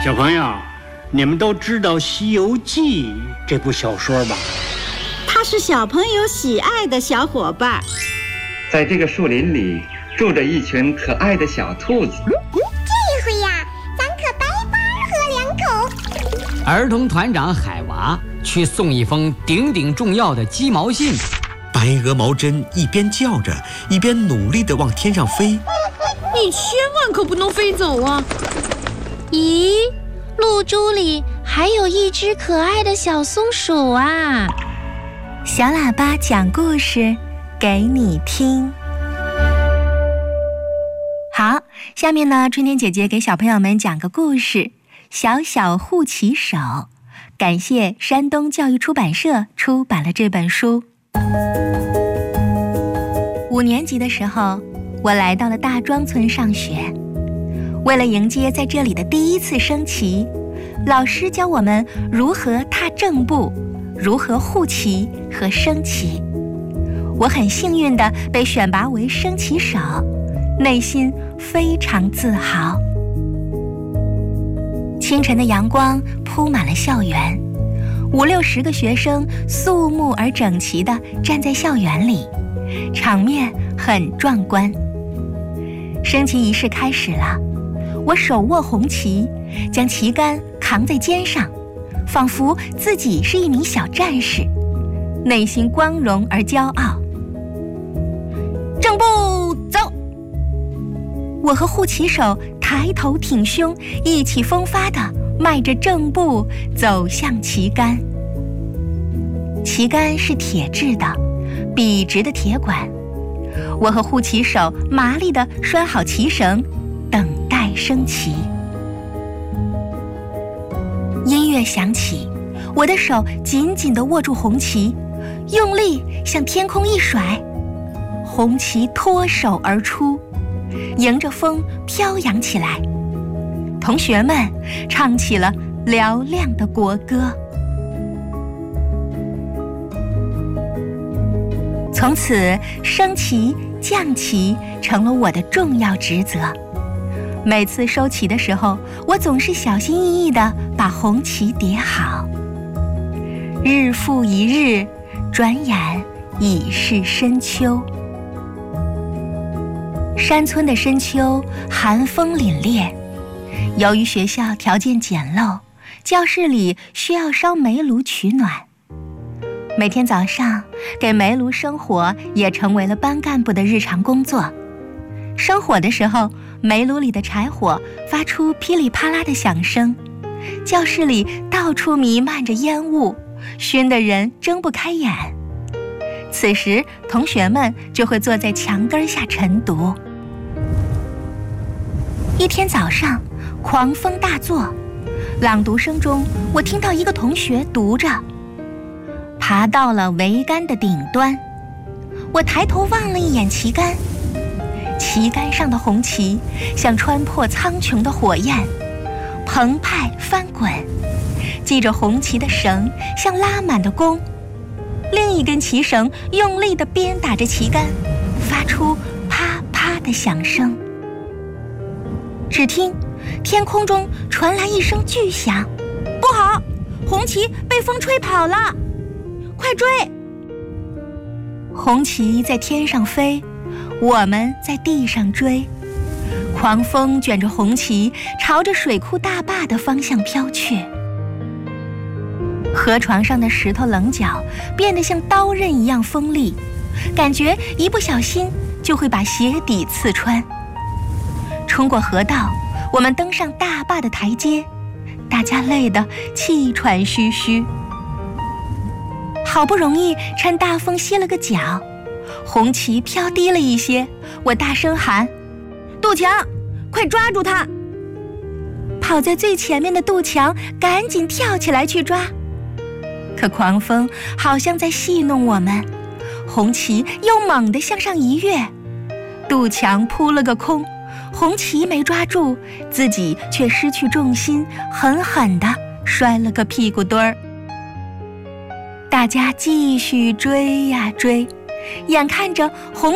小朋友，你们都知道《西游记》这部小说吧？ 它是小朋友喜爱的小伙伴。 在这个树林里住着一群可爱的小兔子。 这回呀，咱可白白喝两口。 儿童团长海娃去送一封顶顶重要的鸡毛信。 白鹅毛针一边叫着，一边努力地往天上飞。 你千万可不能飞走啊！ 咦，露珠里还有一只可爱的小松鼠啊！ 小喇叭讲故事给你听。好，下面呢，春天姐姐给小朋友们讲个故事，小小护旗手。感谢山东教育出版社出版了这本书。5年级的时候，我来到了大庄村上学。为了迎接在这里的第一次升旗，老师教我们如何踏正步，如何护旗和升旗。我很幸运地被选拔为升旗手，内心非常自豪。清晨的阳光铺满了校园，50-60个学生肃穆而整齐地站在校园里，场面很壮观。升旗仪式开始了，我手握红旗，将旗杆扛在肩上，仿佛自己是一名小战士，内心光荣而骄傲。正步走！我和护旗手抬头挺胸，意气风发地迈着正步走向旗杆。旗杆是铁制的，笔直的铁管。我和护旗手麻利地拴好旗绳，等待升旗。音乐响起，我的手紧紧地握住红旗，用力向天空一甩，红旗脱手而出，迎着风飘扬起来。同学们唱起了嘹亮的国歌。从此，升旗、降旗成了我的重要职责。每次收旗的时候，我总是小心翼翼地把红旗叠好。日复一日，转眼已是深秋。山村的深秋，寒风凛冽。由于学校条件简陋，教室里需要烧煤炉取暖。每天早上给煤炉生火也成为了班干部的日常工作。生火的时候，煤炉里的柴火发出噼里啪啦的响声，教室里到处弥漫着烟雾，熏得人睁不开眼。此时，同学们就会坐在墙根下晨读。一天早上，狂风大作，朗读声中，我听到一个同学读着：爬到了桅杆的顶端。我抬头望了一眼旗杆，旗杆上的红旗像穿破苍穹的火焰，澎湃翻滚，系着红旗的绳像拉满的弓，另一根旗绳用力地鞭打着旗杆，发出啪啪的响声。只听天空中传来一声巨响，不好，红旗被风吹跑了，快追！红旗在天上飞，我们在地上追。狂风卷着红旗朝着水库大坝的方向飘去。河床上的石头棱角变得像刀刃一样锋利，感觉一不小心就会把鞋底刺穿。冲过河道，我们登上大坝的台阶，大家累得气喘吁吁。好不容易趁大风歇了个脚，红旗飘低了一些，我大声喊：杜强，快抓住他！跑在最前面的杜强赶紧跳起来去抓，可狂风好像在戏弄我们，红旗又猛地向上一跃，杜强扑了个空，红旗没抓住，自己却失去重心，狠狠地摔了个屁股墩儿。大家继续追呀追，眼看着红